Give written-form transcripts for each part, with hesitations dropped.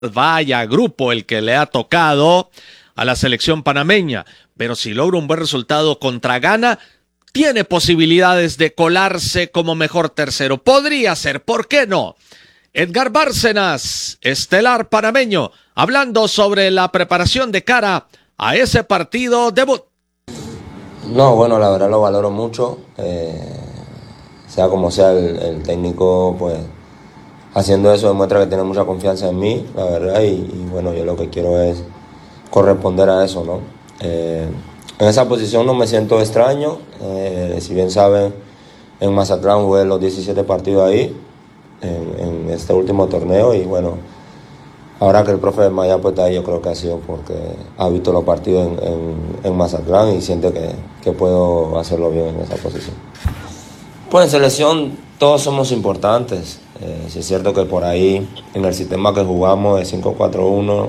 Vaya grupo el que le ha tocado a la selección panameña, pero si logra un buen resultado contra Ghana, tiene posibilidades de colarse como mejor tercero. Podría ser, ¿por qué no? Edgar Bárcenas, estelar panameño, hablando sobre la preparación de cara a ese partido debut. No, bueno, la verdad lo valoro mucho, sea como sea el técnico, pues haciendo eso demuestra que tiene mucha confianza en mí, la verdad, y bueno, yo lo que quiero es corresponder a eso, ¿no? En esa posición no me siento extraño, si bien saben, en Mazatlán jugué los 17 partidos ahí, en este último torneo, y bueno, ahora que el profe de Maya pues está ahí, yo creo que ha sido porque ha visto los partidos en Mazatlán y siente que puedo hacerlo bien en esa posición. Pues en selección todos somos importantes. Sí es cierto que por ahí en el sistema que jugamos de 5-4-1,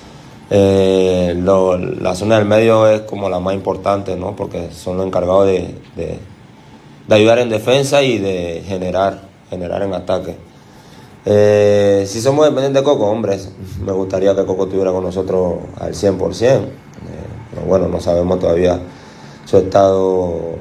la zona del medio es como la más importante, ¿no? Porque son los encargados de ayudar en defensa y de generar en ataque. Si somos dependientes de Coco, hombres, me gustaría que Coco estuviera con nosotros al 100%, pero bueno, no sabemos todavía su estado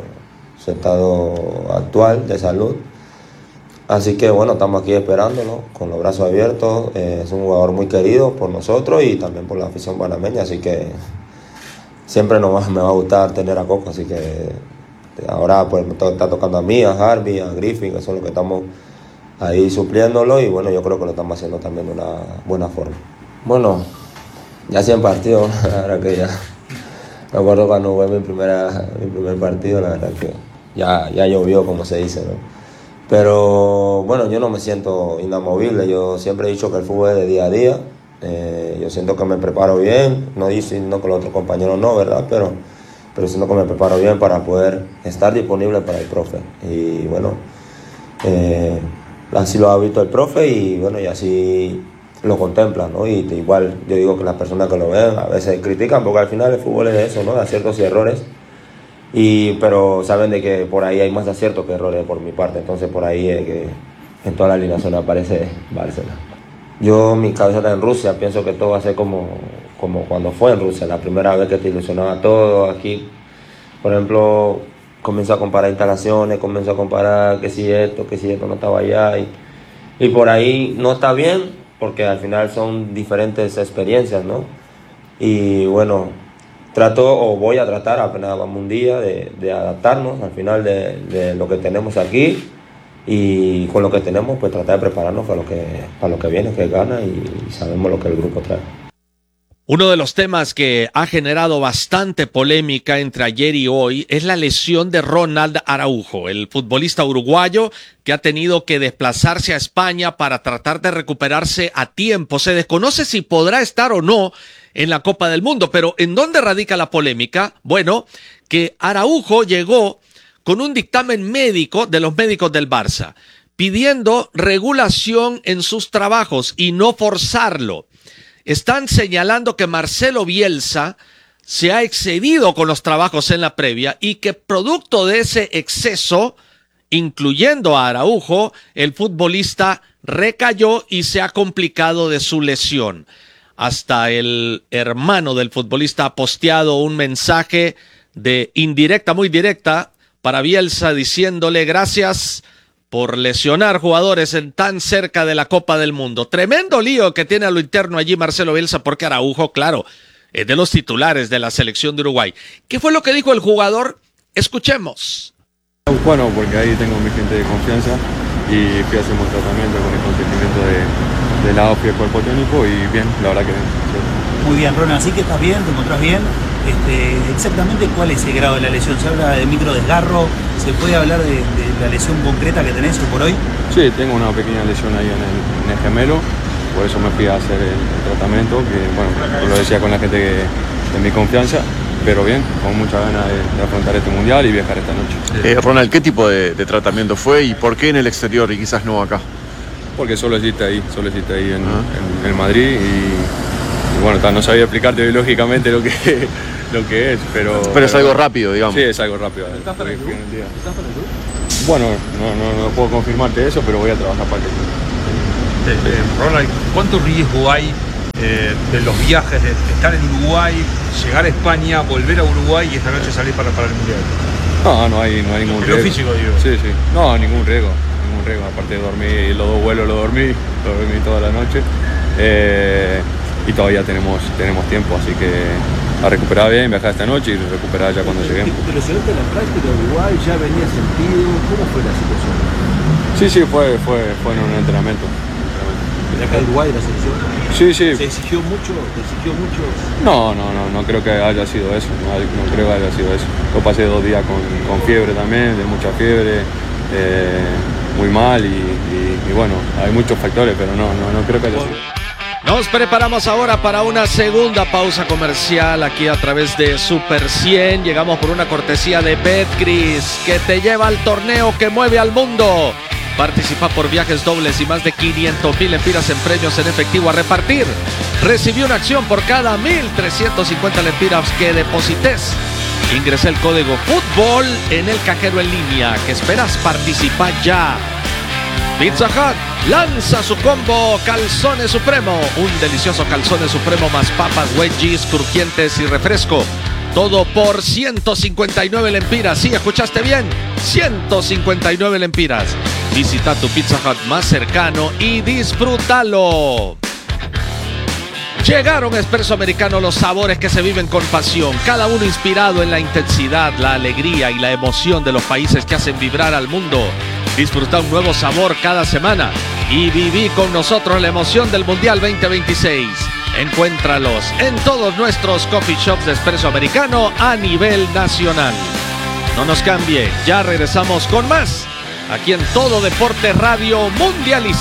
actual de salud. Así que bueno, estamos aquí esperándolo con los brazos abiertos. Es un jugador muy querido por nosotros y también por la afición panameña, así que siempre me va a gustar tener a Coco. Así que ahora pues me está tocando a mí, a Harvey, a Griffin, que son los que estamos ahí supliéndolo, y bueno, yo creo que lo estamos haciendo también de una buena forma. Bueno, ya 100 partidos, la verdad que ya me acuerdo cuando jugué mi primer partido, la verdad que ya llovió, como se dice, ¿no? Pero bueno, yo no me siento inamovible, yo siempre he dicho que el fútbol es de día a día, yo siento que me preparo bien, no diciendo que los otros compañeros no, ¿verdad? Pero siento que me preparo bien para poder estar disponible para el profe, y bueno, así lo ha visto el profe y bueno, y así lo contemplan, ¿no? Y igual yo digo que las personas que lo ven a veces critican, porque al final el fútbol es eso, ¿no? De aciertos y errores, pero saben de que por ahí hay más aciertos que errores por mi parte, entonces por ahí es que en toda la alineación aparece Bárcenas. Yo, mi cabeza está en Rusia, pienso que todo va a ser como cuando fue en Rusia, la primera vez que te ilusionaba todo. Aquí, por ejemplo, comienzo a comparar instalaciones, comienzo a comparar que si esto no estaba allá, y por ahí no está bien, porque al final son diferentes experiencias, ¿no? Y bueno, voy a tratar, apenas vamos un día, de adaptarnos al final de lo que tenemos aquí, y con lo que tenemos pues tratar de prepararnos para lo que viene, que gana, y sabemos lo que el grupo trae. Uno de los temas que ha generado bastante polémica entre ayer y hoy es la lesión de Ronald Araujo, el futbolista uruguayo que ha tenido que desplazarse a España para tratar de recuperarse a tiempo. Se desconoce si podrá estar o no en la Copa del Mundo, pero ¿en dónde radica la polémica? Bueno, que Araujo llegó con un dictamen médico de los médicos del Barça, pidiendo regulación en sus trabajos y no forzarlo. Están señalando que Marcelo Bielsa se ha excedido con los trabajos en la previa y que producto de ese exceso, incluyendo a Araujo, el futbolista recayó y se ha complicado de su lesión. Hasta el hermano del futbolista ha posteado un mensaje de indirecta, muy directa, para Bielsa diciéndole gracias por lesionar jugadores en tan cerca de la Copa del Mundo. Tremendo lío que tiene a lo interno allí Marcelo Bielsa, porque Araujo, claro, es de los titulares de la selección de Uruguay. ¿Qué fue lo que dijo el jugador? Escuchemos. Bueno, porque ahí tengo mi gente de confianza y fui a hacer un tratamiento con el consentimiento de la OFI y el cuerpo técnico, y bien, la verdad que bien. Muy bien, Ronald, así que estás bien, te encontrás bien. Exactamente cuál es el grado de la lesión, ¿se habla de microdesgarro? ¿Se puede hablar de la lesión concreta que tenés hoy por hoy? Sí, tengo una pequeña lesión ahí en el gemelo, por eso me fui a hacer el tratamiento, que bueno, lo decía con la gente de mi confianza, pero bien, con mucha ganas de afrontar este mundial y viajar esta noche. Ronald, ¿qué tipo de tratamiento fue y por qué en el exterior y quizás no acá? Porque solo existe ahí en Madrid, y bueno, no sabía explicarte biológicamente lo que es, pero es algo rápido, digamos. Sí, es algo rápido. ¿Estás para el club? Bueno, no puedo confirmarte eso, pero voy a trabajar para el club. Ronald, ¿cuánto riesgo hay de los viajes, de estar en Uruguay, llegar a España, volver a Uruguay y esta noche salir para el Mundial? No hay ningún riesgo. Lo físico, digo. Sí. No, ningún riesgo. Aparte de dormir, los 2 vuelos lo dormí toda la noche. Y todavía tenemos tiempo, así que a recuperar bien, viajar esta noche y recuperar ya cuando lleguemos. Pero llegaste a la práctica de Uruguay, ya venía sentido, ¿cómo fue la situación? Sí, fue en un entrenamiento. ¿De acá de Uruguay, de la selección? Sí. ¿Se exigió mucho? ¿Te exigió mucho? No creo que haya sido eso, no creo que haya sido eso. Yo pasé 2 días con fiebre también, de mucha fiebre, muy mal y bueno, hay muchos factores, pero no creo que haya sido. Nos preparamos ahora para una segunda pausa comercial aquí a través de Super 100. Llegamos por una cortesía de Betcris, que te lleva al torneo que mueve al mundo. Participa por viajes dobles y más de 500.000 lempiras en premios en efectivo a repartir. Recibí una acción por cada 1.350 lempiras que deposites. Ingresa el código FÚTBOL en el cajero en línea. ¿Qué esperas? Participa ya. Pizza Hut lanza su combo Calzones Supremo. Un delicioso Calzones Supremo más papas, wedgies, crujientes y refresco. Todo por 159 lempiras. Sí, escuchaste bien. 159 lempiras. Visita tu Pizza Hut más cercano y disfrútalo. Llegaron a Espresso Americano, los sabores que se viven con pasión, cada uno inspirado en la intensidad, la alegría y la emoción de los países que hacen vibrar al mundo. Disfruta un nuevo sabor cada semana y viví con nosotros la emoción del Mundial 2026. Encuéntralos en todos nuestros coffee shops de Espresso Americano a nivel nacional. No nos cambie, ya regresamos con más, aquí en Todo Deporte Radio Mundialista.